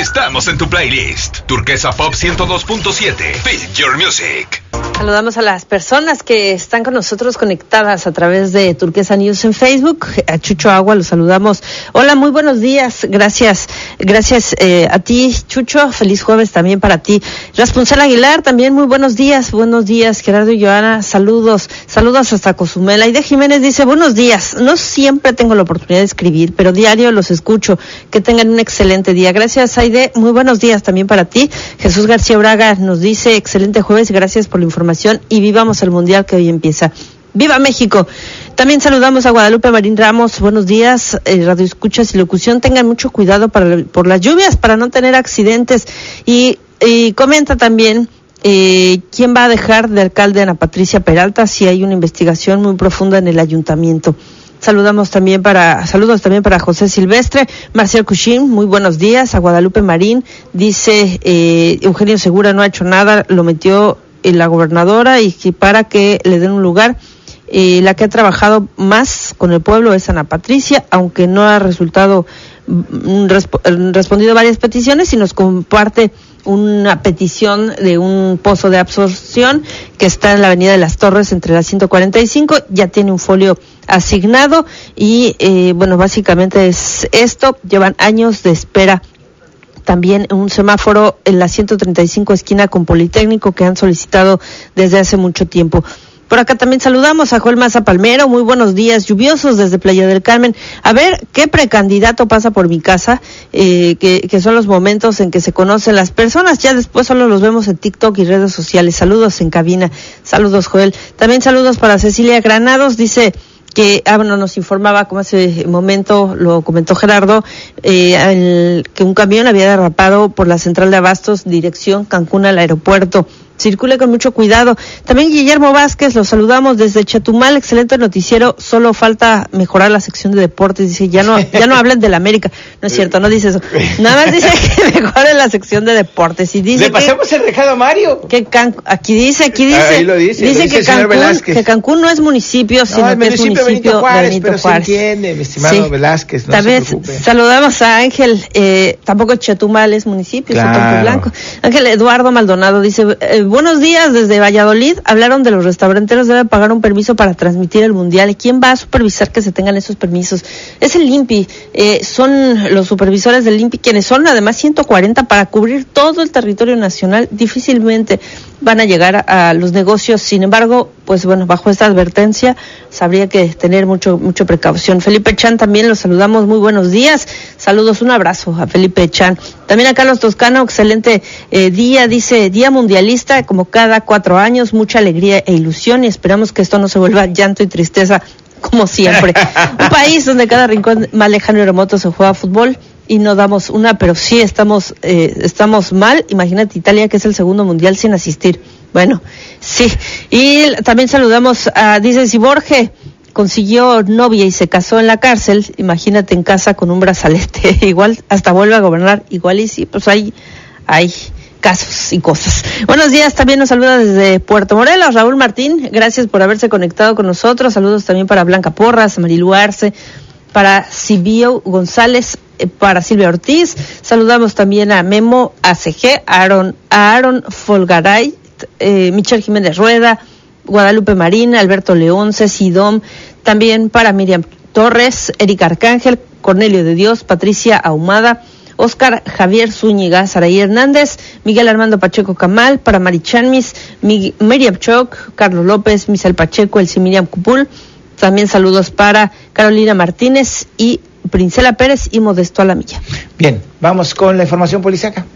Estamos en tu playlist. Turquesa Pop 102.7. Feel your music. Saludamos a las personas que están con nosotros conectadas a través de Turquesa News en Facebook. A Chucho Agua lo saludamos. Hola, muy buenos días. Gracias a ti, Chucho. Feliz jueves también para ti. Raspuncel Aguilar, también muy buenos días. Buenos días, Gerardo y Joana. Saludos hasta Cozumel. Aide Jiménez dice, buenos días. No siempre tengo la oportunidad de escribir, pero diario los escucho. Que tengan un excelente día. Gracias, Aide. Muy buenos días también para ti. Jesús García Braga nos dice, excelente jueves. Gracias por la información y vivamos el mundial que hoy empieza. ¡Viva México! También saludamos a Guadalupe Marín Ramos. Buenos días, Radio Escuchas y Locución. Tengan mucho cuidado por las lluvias para no tener accidentes. Y comenta también quién va a dejar de alcalde a Ana Patricia Peralta si hay una investigación muy profunda en el ayuntamiento. Saludos también para José Silvestre, Marcial Cushing, muy buenos días. A Guadalupe Marín dice, Eugenio Segura no ha hecho nada, lo metió la gobernadora y para que le den un lugar. La que ha trabajado más con el pueblo es Ana Patricia, aunque no ha respondido varias peticiones y nos comparte una petición de un pozo de absorción que está en la Avenida de las Torres entre las 145, ya tiene un folio asignado y básicamente es esto, llevan años de espera. También un semáforo en la 135 esquina con Politécnico que han solicitado desde hace mucho tiempo. Por acá también saludamos a Joel Maza Palmero, muy buenos días, lluviosos desde Playa del Carmen. A ver, ¿qué precandidato pasa por mi casa? Que son los momentos en que se conocen las personas, ya después solo los vemos en TikTok y redes sociales. Saludos en cabina, saludos Joel. También saludos para Cecilia Granados, dice que nos informaba como hace momento, lo comentó Gerardo, que un camión había derrapado por la central de Abastos, dirección Cancún al aeropuerto. Circule con mucho cuidado. También Guillermo Vázquez, los saludamos desde Chetumal, excelente noticiero, solo falta mejorar la sección de deportes, dice, ya no hablen del América, no es cierto, no dice eso, nada más dice que mejoren la sección de deportes y dice le pasemos el recado a Mario. Que aquí dice ahí lo dice que Cancún no es municipio, sino que es municipio Benito Juárez, Benito pero Juárez. Se entiende, mi estimado Velázquez, no también se preocupe. Saludamos a Ángel, tampoco Chetumal es municipio, claro. Es Campo Blanco. Ángel Eduardo Maldonado dice, buenos días desde Valladolid. Hablaron de los restauranteros, deben pagar un permiso para transmitir el mundial. ¿Y quién va a supervisar que se tengan esos permisos? Es el INPI, son los supervisores del INPI, quienes son además 140 para cubrir todo el territorio nacional. Difícilmente van a llegar a los negocios. Sin embargo, bajo esta advertencia, habría que tener mucho precaución. Felipe Chan también los saludamos, muy buenos días. Saludos, un abrazo a Felipe Chan. También a Carlos Toscano, excelente día, dice, día mundialista, como cada 4 años, mucha alegría e ilusión y esperamos que esto no se vuelva llanto y tristeza como siempre. Un país donde cada rincón más lejano y remoto se juega fútbol y no damos una, pero sí estamos mal. Imagínate Italia, que es el segundo mundial sin asistir. Bueno, sí. Y también saludamos dice, si Borge consiguió novia y se casó en la cárcel, imagínate en casa con un brazalete, igual hasta vuelve a gobernar, igual y sí, pues hay casos y cosas. Buenos días, también nos saluda desde Puerto Morelos, Raúl Martín, gracias por haberse conectado con nosotros, saludos también para Blanca Porras, Marilu Arce, para Silvio González, para Silvia Ortiz, saludamos también a Memo ACG, a Aaron Folgaray, Michelle Jiménez Rueda, Guadalupe Marín, Alberto León, Ceci Dom, también para Miriam Torres, Erika Arcángel, Cornelio de Dios, Patricia Ahumada, Oscar Javier Zúñiga, Saraí Hernández, Miguel Armando Pacheco Camal, para Mari Chanmis, Miriam Choc, Carlos López, Misael Pacheco, Elsie Miriam Cupul, también saludos para Carolina Martínez y Princela Pérez y Modesto Alamilla. Bien, vamos con la información policiaca.